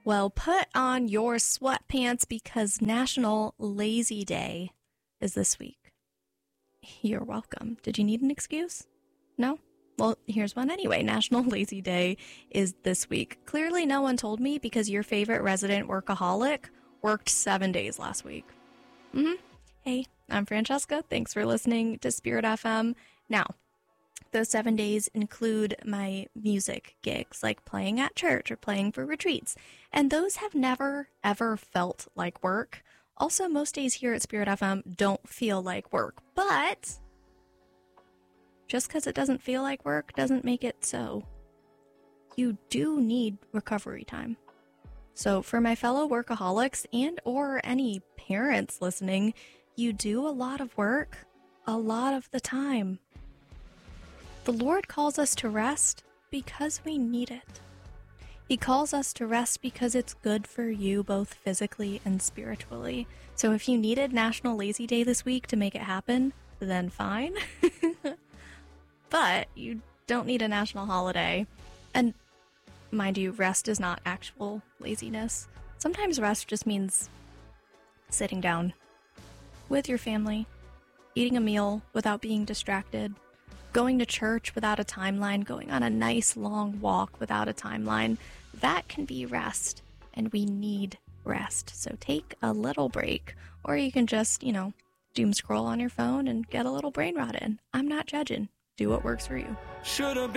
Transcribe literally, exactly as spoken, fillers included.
Well, put on your sweatpants because National Lazy Day is this week. You're welcome. Did you need an excuse? No? Well, here's one anyway. National Lazy Day is this week. Clearly no one told me because your favorite resident workaholic worked seven days last week. Mm-hmm. Hey, I'm Francesca. Thanks for listening to Spirit F M. Now, those seven days include my music gigs, like playing at church or playing for retreats. And those have never, ever felt like work. Also, most days here at Spirit F M don't feel like work. But just because it doesn't feel like work doesn't make it so. You do need recovery time. So for my fellow workaholics and or any parents listening, you do a lot of work a lot of the time. The Lord calls us to rest because we need it. He calls us to rest because it's good for you both physically and spiritually. So if you needed National Lazy Day this week to make it happen, then fine. But you don't need a national holiday. And mind you, rest is not actual laziness. Sometimes rest just means sitting down with your family, eating a meal without being distracted, going to church without a timeline, going on a nice long walk without a timeline. That can be rest, and we need rest. So take a little break, or you can just, you know, doom scroll on your phone and get a little brain rot in. I'm not judging. Do what works for you. Should've